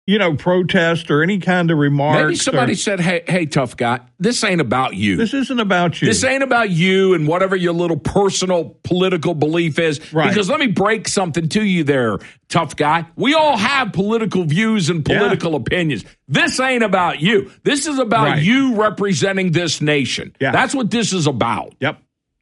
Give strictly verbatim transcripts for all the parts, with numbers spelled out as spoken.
you know, protest or any kind of remarks. Maybe somebody or, said, hey, hey, tough guy, this ain't about you. This isn't about you. This ain't about you and whatever your little personal political belief is. Right. Because let me break something to you there, tough guy. We all have political views and political yeah. opinions. This ain't about you. This is about right. you representing this nation. Yeah. That's what this is about. Yep.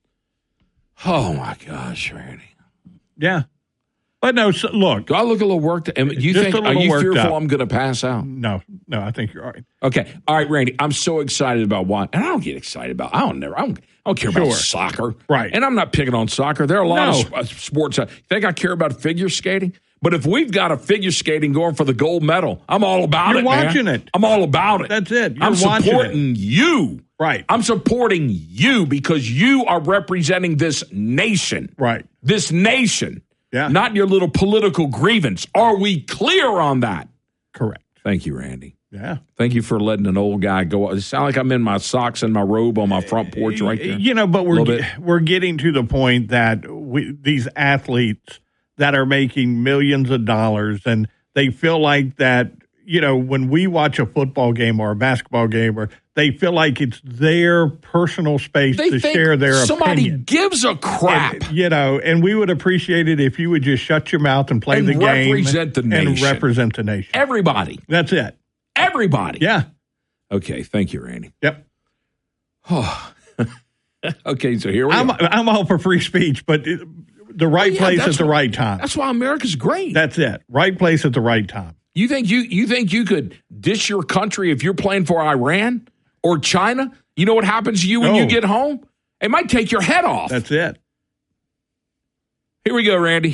Oh, my gosh, Randy. Yeah. But no, so, look. Do I look a little worked? Do you think, are you fearful up. I'm going to pass out? No, no, I think you're all right. Okay. All right, Randy, I'm so excited about why. And I don't get excited about, I don't never, I don't, I don't care sure. about soccer. Right. And I'm not picking on soccer. There are a lot no. of sp- sports. You think I care about figure skating? But if we've got a figure skating going for the gold medal, I'm all about you're it, watching man. it. I'm all about it. That's it. You're I'm supporting it. you. Right. I'm supporting you because you are representing this nation. Right. This nation. Yeah. Not your little political grievance. Are we clear on that? Correct. Thank you, Randy. Yeah. Thank you for letting an old guy go. It sounds like I'm in my socks and my robe on my front porch right there. You know, but we're ge- we're getting to the point that we, these athletes that are making millions of dollars and they feel like that, you know, when we watch a football game or a basketball game, or they feel like it's their personal space they to think share their somebody opinion. gives a crap. And, you know, and we would appreciate it if you would just shut your mouth and play and the game represent the nation. and represent the nation. Everybody. That's it. Everybody. Yeah. Okay. Thank you, Randy. Yep. Oh. Okay. So here we I'm, are. I'm all for free speech, but it, the right oh, yeah, place at the what, right time. That's why America's great. That's it. Right place at the right time. You think you you think you could dish your country if you're playing for Iran or China? You know what happens to you when no. you get home? It might take your head off. That's it. Here we go, Randy.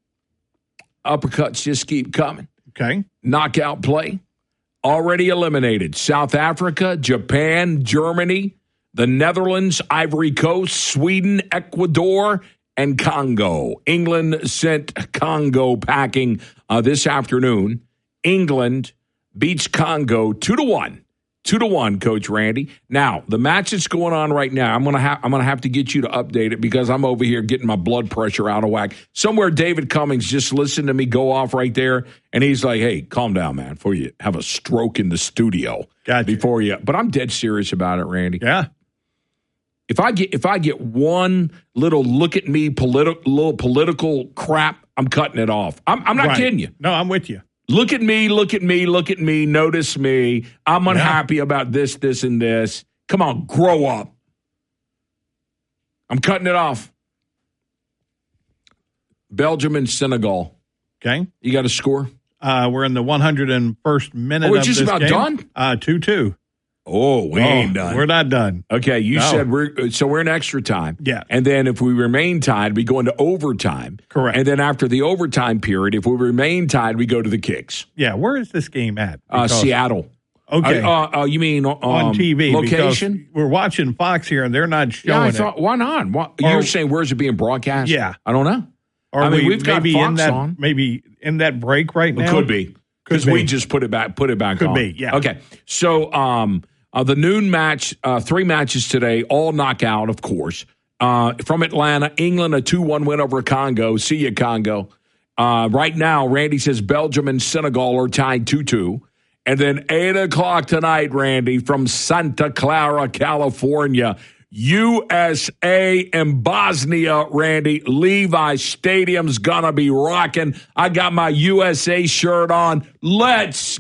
Uppercuts just keep coming. Okay. Knockout play. Already eliminated. South Africa, Japan, Germany, the Netherlands, Ivory Coast, Sweden, Ecuador, and Congo. England sent Congo packing uh, this afternoon. England beats Congo two to one. Two to one, Coach Randy. Now, the match that's going on right now, I'm gonna have I'm gonna have to get you to update it because I'm over here getting my blood pressure out of whack. Somewhere David Cummings just listened to me go off right there, and he's like, "Hey, calm down, man, before you have a stroke in the studio." Gotcha. Before you, but I'm dead serious about it, Randy. Yeah. If I get if I get one little look at me political little political crap, I'm cutting it off. I'm, I'm not right. kidding you. No, I'm with you. Look at me, look at me, look at me, notice me. I'm unhappy yeah. about this, this, and this. Come on, grow up. I'm cutting it off. Belgium and Senegal. Okay. You got a score? Uh, we're in the one hundred first minute oh, we're of just this about game. done? Uh, two two. Oh, we oh, ain't done. We're not done. Okay, you no. said we're so we're in extra time. Yeah. And then if we remain tied, we go into overtime. Correct. And then after the overtime period, if we remain tied, we go to the kicks. Yeah, where is this game at? Uh, Seattle. Okay. Uh, uh, uh, you mean um, on T V location? We're watching Fox here, and they're not showing yeah, I it. thought, why not? Why, Or, you're saying where's it being broadcast? Yeah. I don't know. Or I mean, we, we've got maybe Fox in that, on. Maybe in that break right now. It could be. Because we just put it back put it back could on. Could be, yeah. Okay. So um, uh, the noon match, uh, three matches today, all knockout, of course. Uh, from Atlanta, England, a two one win over Congo. See you, Congo. Uh, right now, Randy says Belgium and Senegal are tied two two. And then eight o'clock tonight, Randy, from Santa Clara, California, U S A and Bosnia, Randy. Levi Stadium's going to be rocking. I got my U S A shirt on. Let's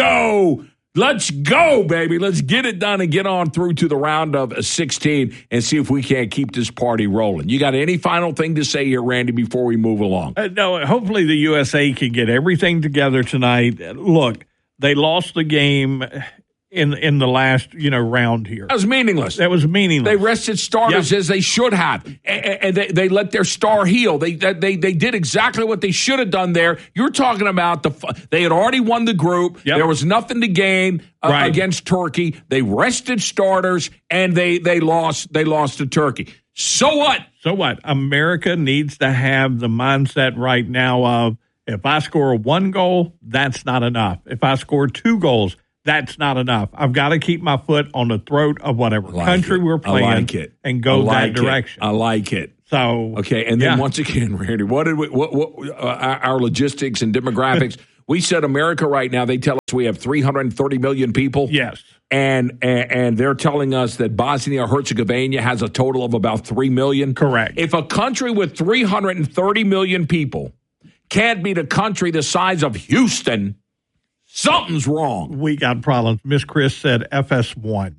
go. Let's go, baby. Let's get it done and get on through to the round of sixteen and see if we can't keep this party rolling. You got any final thing to say here, Randy, before we move along? Uh, no, hopefully the U S A can get everything together tonight. Look, they lost the game in in the last, you know, round here. That was meaningless. That was meaningless. They rested starters yep. as they should have, and, and they, they let their star heal. They they they did exactly what they should have done there. You're talking about the they had already won the group. Yep. There was nothing to gain uh, right. against Turkey. They rested starters, and they they lost they lost to Turkey. So what? So what? America needs to have the mindset right now of, if I score one goal, that's not enough. If I score two goals, that's not enough. I've got to keep my foot on the throat of whatever like country it. we're playing I like it. and go like that direction. It. I like it. So okay, and then yeah. once again, Randy, what did we? What, what uh, our logistics and demographics? We said America right now, they tell us we have three hundred thirty million people. Yes. And, and and they're telling us that Bosnia-Herzegovina has a total of about three million. Correct. If a country with three hundred thirty million people can't beat a country the size of Houston, something's wrong. We got problems. Miss Chris said F S one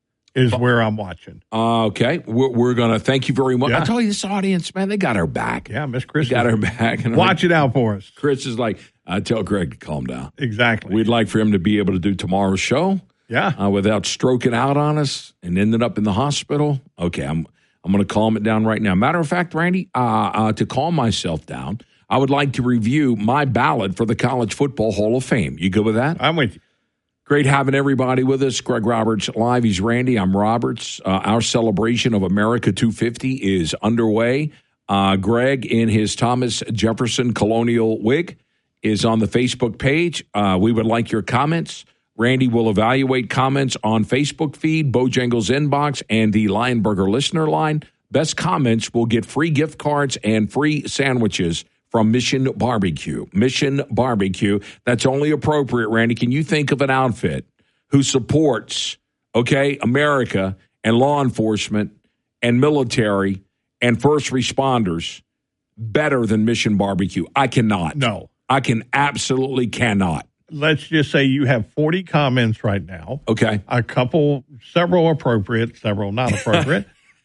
is where I'm watching. Uh, okay. We're, we're going to thank you very much. Yeah. I told you, this audience, man, they got our back. Yeah, Miss Chris They got our back. And watch it out for us. Chris is like, I tell Greg to calm down. Exactly. We'd like for him to be able to do tomorrow's show. Yeah. Uh, without stroking out on us and ended up in the hospital. Okay, I'm I'm going to calm it down right now. Matter of fact, Randy, uh, uh, to calm myself down, I would like to review my ballot for the College Football Hall of Fame. You good with that? I'm with you. Great having everybody with us. Greg Roberts live. He's Randy. I'm Roberts. Uh, our celebration of America two fifty is underway. Uh, Greg, in his Thomas Jefferson colonial wig, is on the Facebook page. Uh, we would like your comments. Randy will evaluate comments on Facebook feed, Bojangles inbox, and the Lionberger listener line. Best comments will get free gift cards and free sandwiches from Mission Barbecue. Mission Barbecue. That's only appropriate, Randy. Can you think of an outfit who supports, okay, America and law enforcement and military and first responders better than Mission Barbecue? I cannot. No. I can absolutely cannot. Let's just say you have forty comments right now. Okay. A couple, several appropriate, several not appropriate.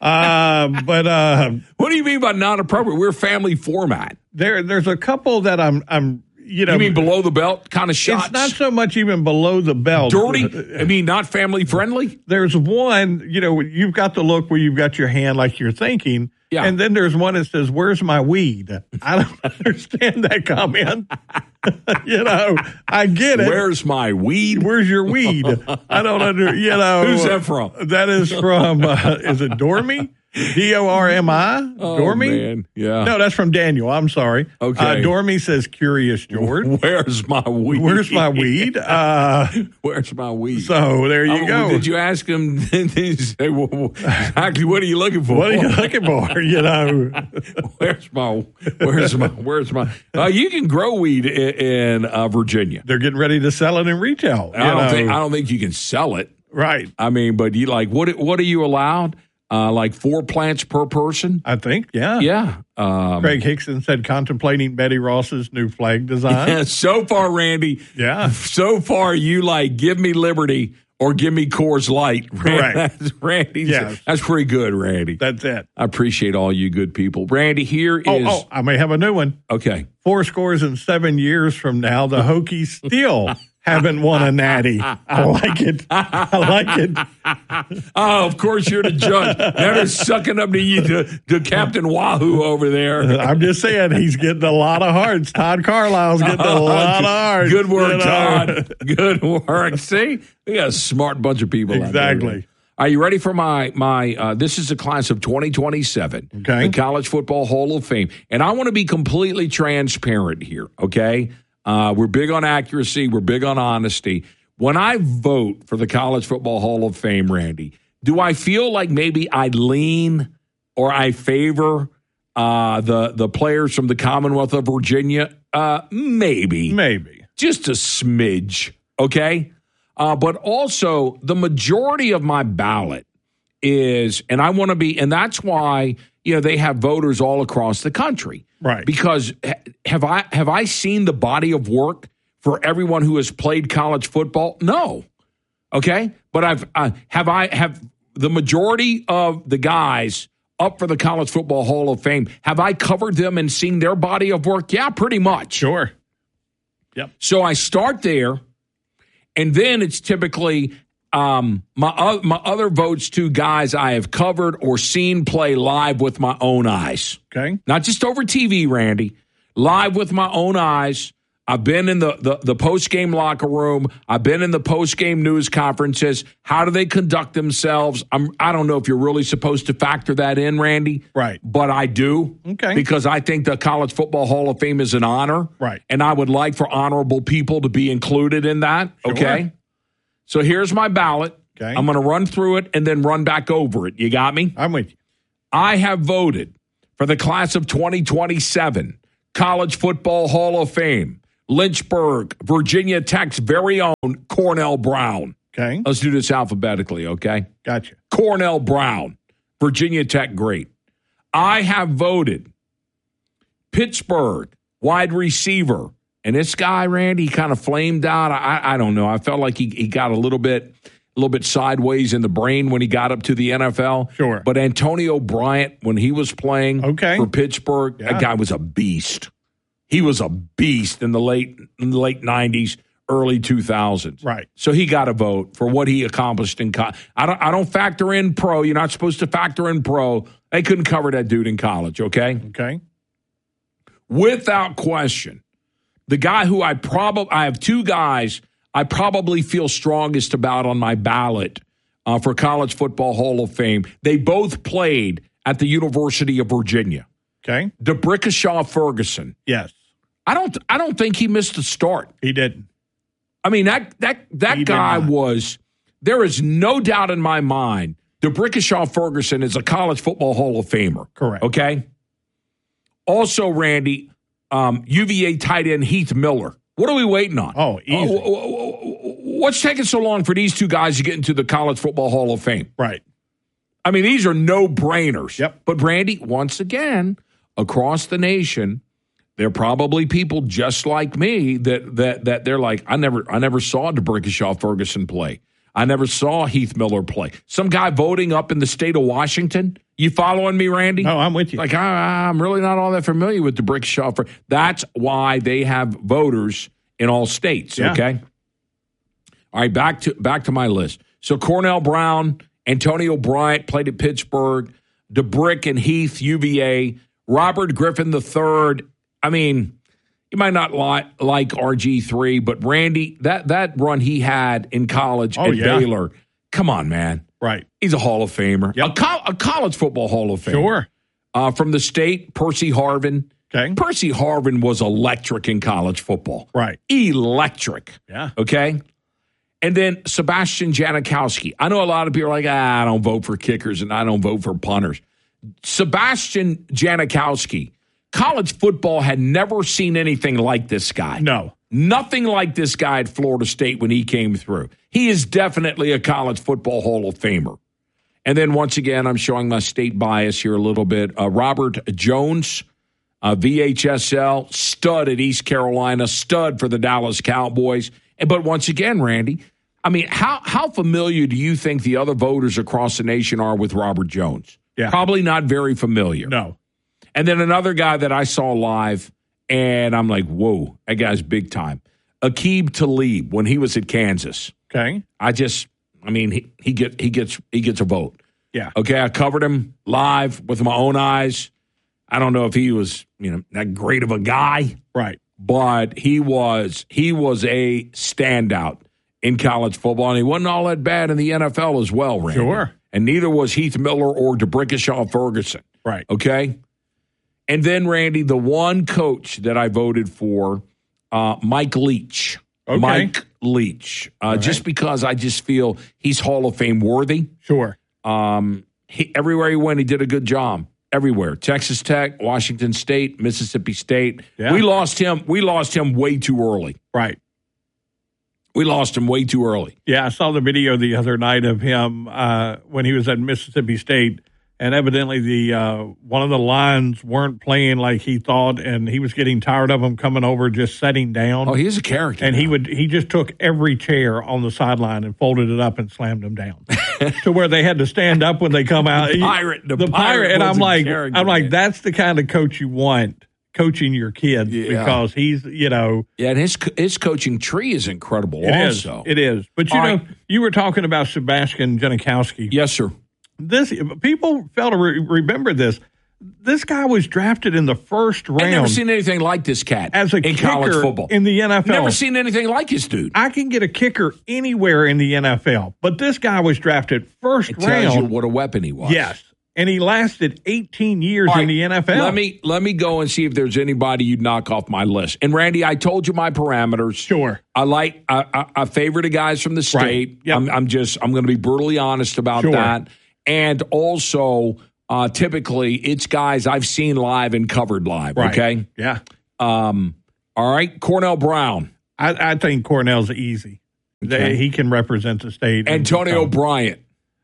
uh, but uh, what do you mean by not appropriate? We're family format. There, there's a couple that I'm, I'm, you know. You mean below the belt kind of shots? It's not so much even below the belt. Dirty? I mean, not family friendly? There's one, you know, you've got the look where you've got your hand like you're thinking. Yeah. And then there's one that says, "Where's my weed?" I don't understand that comment. You know, I get it. Where's my weed? Where's your weed? I don't under, you know. Who's that from? That is from, uh, is it Dormy? D O R M I? Oh, Dormy? man. Yeah. No, that's from Daniel. I'm sorry. Okay. Uh, Dormy says, "Curious George." Where's my weed? Where's my weed? Uh, Where's my weed? So there you oh, go. Did you ask him? Did he say, well, exactly what are you looking for? What are you looking for? You know, where's my, where's my, where's my, uh, you can grow weed in, in uh, Virginia. They're getting ready to sell it in retail. I don't know. think, I don't think you can sell it. Right. I mean, but you like, what, what are you allowed? Uh, like four plants per person? I think, yeah. Yeah. Um, Craig Hickson said contemplating Betty Ross's new flag design. Yeah, so far, Randy. Yeah. So far, you like give me Liberty or give me Coors Light. Correct. That's Randy's. Yes. That's pretty good, Randy. That's it. I appreciate all you good people. Randy, here oh, is. Oh, I may have a new one. Okay. Four scores and seven years from now, the Hokies still haven't won a natty. I like it. I like it. Oh, of course you're the judge. Now they're sucking up to you, to, to Captain Wahoo over there. I'm just saying he's getting a lot of hearts. Todd Carlisle's getting a lot of hearts. Good work, you know? Todd. Good work. See, we got a smart bunch of people. Exactly. Out there. Are you ready for my my? Uh, this is the class of twenty twenty-seven, okay. The College Football Hall of Fame, and I want to be completely transparent here. Okay. Uh, we're big on accuracy. We're big on honesty. When I vote for the College Football Hall of Fame, Randy, do I feel like maybe I lean or I favor uh, the the players from the Commonwealth of Virginia? Uh, maybe. Maybe. Just a smidge, okay? Uh, but also, the majority of my ballot is, and I want to be, and that's why, you know, they have voters all across the country. Right. Because have I have I seen the body of work for everyone who has played college football? No. Okay? But I've uh, have I have the majority of the guys up for the College Football Hall of Fame, have I covered them and seen their body of work? Yeah, pretty much. Sure. Yep. So I start there, and then it's typically um, my uh, my other votes to guys I have covered or seen play live with my own eyes. Okay. Not just over T V, Randy. Live with my own eyes. I've been in the, the, the post-game locker room. I've been in the post-game news conferences. How do they conduct themselves? I'm, I don't know if you're really supposed to factor that in, Randy. Right. But I do. Okay. Because I think the College Football Hall of Fame is an honor. Right. And I would like for honorable people to be included in that. Sure. Okay. So here's my ballot. Okay. I'm going to run through it and then run back over it. You got me? I'm with you. I have voted for the class of twenty twenty-seven College Football Hall of Fame. Lynchburg, Virginia Tech's very own Cornell Brown. Okay. Let's do this alphabetically, okay? Gotcha. Cornell Brown, Virginia Tech great. I have voted Pittsburgh, wide receiver. And this guy, Randy, he kind of flamed out. I, I don't know. I felt like he, he got a little bit a little bit sideways in the brain when he got up to the N F L. Sure. But Antonio Bryant, when he was playing okay. for Pittsburgh, yeah. that guy was a beast. He was a beast in the late in the late nineties, early two thousands. Right. So he got a vote for what he accomplished in college. I don't I don't factor in pro. You're not supposed to factor in pro. They couldn't cover that dude in college, okay? Okay. Without question, the guy who I probably I have two guys I probably feel strongest about on my ballot uh, for College Football Hall of Fame. They both played at the University of Virginia. Okay. DeBrickashaw Ferguson. Yes. I don't I don't think he missed a start. He didn't. I mean, that that that He guy was, there is no doubt in my mind, DeBrickashaw Ferguson is a College Football Hall of Famer. Correct. Okay? Also, Randy, um, U V A tight end Heath Miller. What are we waiting on? Oh, easy. Uh, what's taking so long for these two guys to get into the College Football Hall of Fame? Right. I mean, these are no-brainers. Yep. But, Randy, once again, across the nation, there are probably people just like me that that that they're like, I never I never saw DeBrickashaw Ferguson play. I never saw Heath Miller play. Some guy voting up in the state of Washington. You following me, Randy? No, I'm with you. Like, I, I'm really not all that familiar with DeBrickashaw. Fer- That's why they have voters in all states, Yeah. okay? All right, back to back to my list. So Cornell Brown, Antonio Bryant played at Pittsburgh, DeBrick and Heath, U V A, Robert Griffin the third. I mean, you might not li- like R G three, but Randy, that that run he had in college Oh, at yeah. Baylor, come on, man. Right. He's a Hall of Famer. Yep. A, co- a college football Hall of Famer. Sure. Uh, from the state, Percy Harvin. Okay. Percy Harvin was electric in college football. Right. Electric. Yeah. Okay? And then Sebastian Janikowski. I know a lot of people are like, ah, I don't vote for kickers and I don't vote for punters. Sebastian Janikowski. College football had never seen anything like this guy. No. Nothing like this guy at Florida State when he came through. He is definitely a college football Hall of Famer. And then once again, I'm showing my state bias here a little bit. Uh, Robert Jones, uh, V H S L, stud at East Carolina, stud for the Dallas Cowboys. But once again, Randy, I mean, how how familiar do you think the other voters across the nation are with Robert Jones? Yeah. Probably not very familiar. No. And then another guy that I saw live, and I'm like, whoa, that guy's big time. Aqib Talib, when he was at Kansas. Okay. I just, I mean, he, he get he gets he gets a vote. Yeah. Okay, I covered him live with my own eyes. I don't know if he was, you know, that great of a guy, Right. but he was he was a standout in college football, and he wasn't all that bad in the N F L as well, Randy. Sure. And neither was Heath Miller or DeBrickashaw Ferguson. Right. Okay. And then, Randy, the one coach that I voted for, uh, Mike Leach. Okay. Mike Leach. Uh, right. Just because I just feel he's Hall of Fame worthy. Sure. Um, he, everywhere he went, he did a good job. Everywhere. Texas Tech, Washington State, Mississippi State. Yeah. We lost him. We lost him way too early. Right. We lost him way too early. Yeah, I saw the video the other night of him uh, when he was at Mississippi State, and evidently the uh, one of the lines weren't playing like he thought, and he was getting tired of them coming over, just sitting down. Oh, he's a character. And now. he would he just took every chair on the sideline and folded it up and slammed them down to where they had to stand up when they come out. The pirate, the the pirate and was I'm a like, character, I'm like, man. that's the kind of coach you want coaching your kids Yeah. because he's, you know, Yeah, and his his coaching tree is incredible. it is, also, it is. But you All know, right. you were talking about Sebastian Janikowski. yes, sir. This people fail to re- remember this. This guy was drafted in the first round I've never seen anything like this cat as a in kicker college football. in the N F L. Never seen anything like this dude. I can get a kicker anywhere in the N F L, but this guy was drafted first It tells you round. what a weapon he was. Yes, and he lasted eighteen years All in right, the N F L. Let me let me go and see if there's anybody you'd knock off my list. And Randy, I told you my parameters. Sure. I like I, I, I favor the guys from the state. Right. Yep. I'm, I'm just I'm going to be brutally honest about Sure. that. And also, uh, typically, it's guys I've seen live and covered live. Right. Okay. Yeah. Um, All right, Cornell Brown. I, I think Cornell's easy. Okay. They, he can represent the state. Antonio Bryant.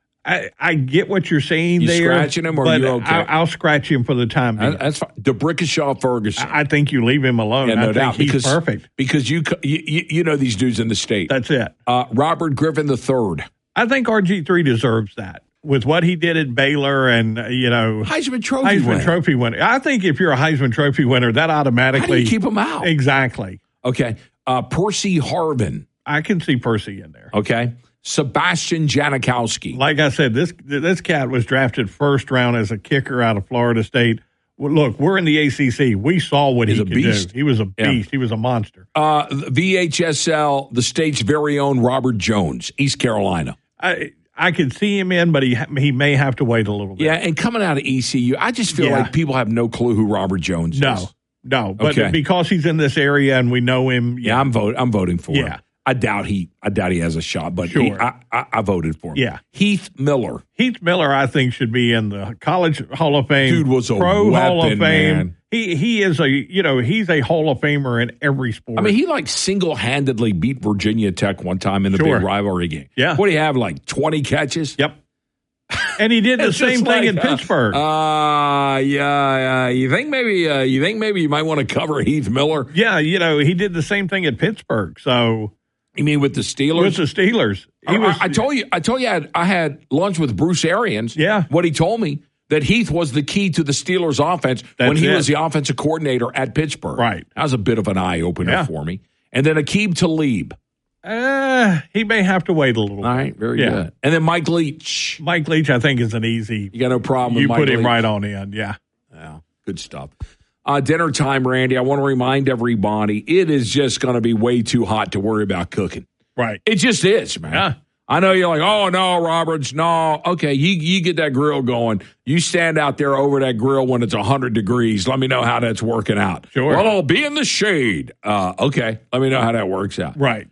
I, I get what you're saying you there. You scratching him or but you okay? I, I'll scratch him for the time being. That's fine. DeBrickashaw Ferguson. I, I think you leave him alone. Yeah, no I think doubt. he's because, perfect. Because you, you you know these dudes in the state. That's it. Uh, Robert Griffin the third. I think R G three deserves that. With what he did at Baylor and, uh, you know. Heisman Trophy Heisman winner. Trophy winner. I think if you're a Heisman Trophy winner, that automatically. How do you keep him out? Exactly. Okay. Uh, Percy Harvin. I can see Percy in there. Okay. Sebastian Janikowski. Like I said, this this cat was drafted first round as a kicker out of Florida State. Well, look, we're in the A C C. We saw what He's he a could beast. do. He was a beast. Yeah. He was a monster. Uh, V H S L, the state's very own Robert Jones, East Carolina. I I could see him in, but he he may have to wait a little bit. Yeah, and coming out of E C U, I just feel Yeah. like people have no clue who Robert Jones No, is. no. But Okay. because he's in this area and we know him. Yeah, I'm vote. I'm voting for Yeah. him. I doubt he. I doubt he has a shot, but Sure. he, I, I, I voted for him. Yeah. Heath Miller. Heath Miller, I think, should be in the College Hall of Fame. Dude was a Pro Hall weapon, of Fame. man. He he is a you know he's a Hall of Famer in every sport. I mean, he like single handedly beat Virginia Tech one time in the Sure. big rivalry game. Yeah. What do you have? Like twenty catches? Yep. And he did the It's same just thing like, in uh, Pittsburgh. Uh yeah, uh, you think maybe uh, you think maybe you might want to cover Heath Miller? yeah, you know he did the same thing at Pittsburgh. So You mean with the Steelers? with the Steelers, he I, was. I told you, I told you, I had, I had lunch with Bruce Arians. Yeah. What he told me that Heath was the key to the Steelers' offense That's when he it. was the offensive coordinator at Pittsburgh. Right. That was a bit of an eye opener Yeah. for me. And then Aqib Talib. Uh, he may have to wait a little. All bit. right, very Yeah. good. And then Mike Leach. Mike Leach, I think, is an easy. You got no problem with You Mike put him Leach? right on in. Yeah. Yeah, good stuff. Uh, dinner time, Randy. I want to remind everybody it is just going to be way too hot to worry about cooking. Right. It just is, man. Yeah. I know you're like, oh, no, Roberts, no. Okay, you, you get that grill going. You stand out there over that grill when it's one hundred degrees. Let me know how that's working out. Sure. Well, I'll be in the shade. Uh, okay, let me know how that works out. Right.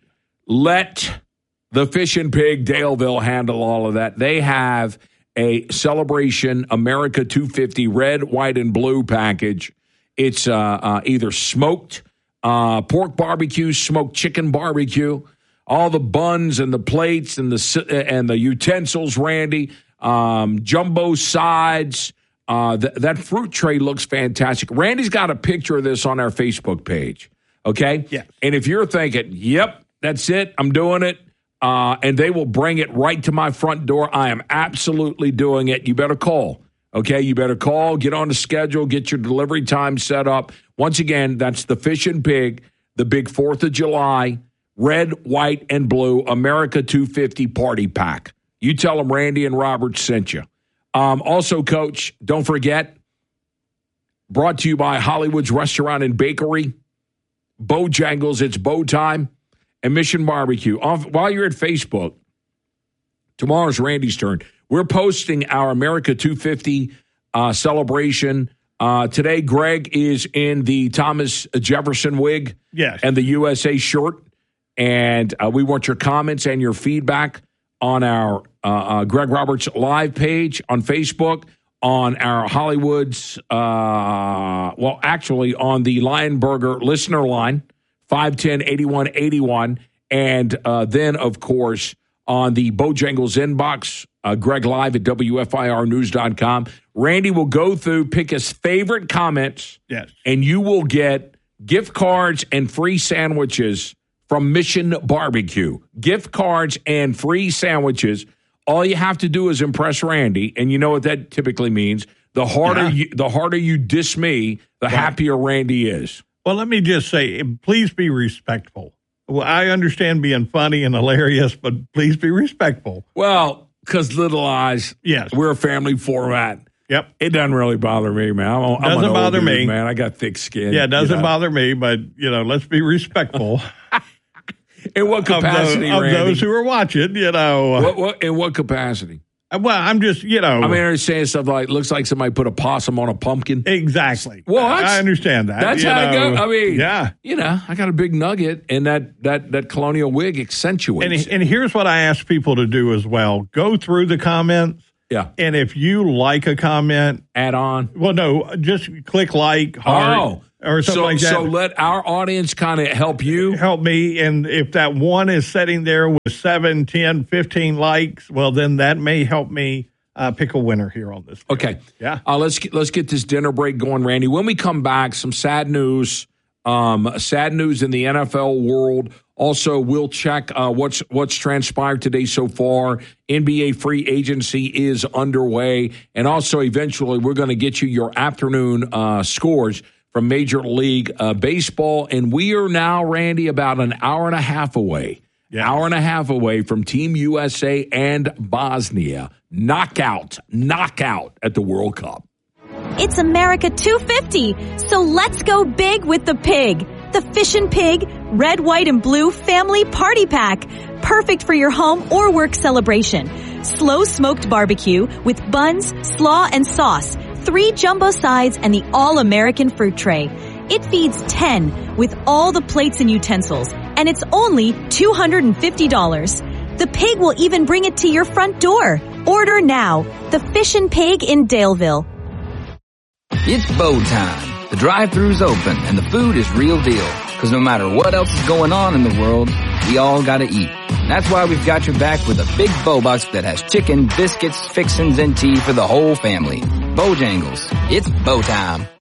Let the Fish and Pig Daleville handle all of that. They have a Celebration America two fifty red, white, and blue package. It's uh, uh, either smoked uh, pork barbecue, smoked chicken barbecue, all the buns and the plates and the and the utensils, Randy, um, jumbo sides. Uh, th- that fruit tray looks fantastic. Randy's got a picture of this on our Facebook page. Okay? Yes. And if you're thinking, yep, that's it, I'm doing it, uh, and they will bring it right to my front door, I am absolutely doing it. You better call. Okay, you better call, get on the schedule, get your delivery time set up. Once again, that's the Fish and Pig, the big fourth of July, red, white, and blue America two fifty party pack. You tell them Randy and Robert sent you. Um, also, Coach, don't forget, brought to you by Hollywood's Restaurant and Bakery, Bojangles, it's Bow Time, and Mission Barbecue. Off, while you're at Facebook, tomorrow's Randy's turn. We're posting our America two fifty uh, celebration. Uh, today, Greg is in the Thomas Jefferson wig Yes. and the U S A shirt. And uh, we want your comments and your feedback on our uh, uh, Greg Roberts live page on Facebook, on our Hollywood's, uh, well, actually on the Lionberger listener line, five one zero, eight one eight one. And uh, then, of course, on the Bojangles inbox, uh, Greg Live at W F I R news dot com. Randy will go through, pick his favorite comments, Yes. and you will get gift cards and free sandwiches from Mission Barbecue. Gift cards and free sandwiches. All you have to do is impress Randy, and you know what that typically means. The harder Yeah. you, the harder you diss me, the Right. happier Randy is. Well, let me just say, please be respectful. Well, I understand being funny and hilarious, but please be respectful. Well, because little eyes, Yes. we're a family format. Yep. It doesn't really bother me, man. I'm, I'm Doesn't an old bother dude, me. man. I got thick skin. Yeah, it doesn't you know. bother me, but, you know, let's be respectful In what of, the, capacity, of Randy? those who are watching, you know. What, what, in what capacity? Well, I'm just, you know. I mean, they're saying stuff like, looks like somebody put a possum on a pumpkin. Exactly. Well, that's- I understand that. That's you how know. it goes. I mean, yeah. you know, I got a big nugget, and that that that colonial wig accentuates And, it. and here's what I ask people to do as well. Go through the comments Yeah. And if you like a comment, add on. Well, no, just click like, heart, oh. or something so, like that. So let our audience kind of help you. Help me. And if that one is sitting there with seven, ten, fifteen likes, well, then that may help me uh, pick a winner here on this. Okay. Yeah. Uh, let's, get, let's get this dinner break going, Randy. When we come back, some sad news. Um, sad news in the N F L world. Also, we'll check uh, what's what's transpired today so far. N B A free agency is underway. And also, eventually, we're going to get you your afternoon uh, scores from Major League uh, Baseball. And we are now, Randy, about an hour and a half away. Yeah. Hour and a half away from Team U S A and Bosnia. Knockout, knockout at the World Cup. It's America two fifty, so let's go big with the pig. The Fish and Pig Red, White, and Blue Family Party Pack. Perfect for your home or work celebration. Slow smoked barbecue with buns, slaw, and sauce. Three jumbo sides and the all-American fruit tray. It feeds ten with all the plates and utensils, and it's only two hundred fifty dollars. The pig will even bring it to your front door. Order now. The Fish and Pig in Daleville. It's bow time. The drive-thru's open and the food is real deal. Cause no matter what else is going on in the world, we all gotta eat. And that's why we've got your back with a big bow box that has chicken, biscuits, fixins, and tea for the whole family. Bojangles. It's bow time.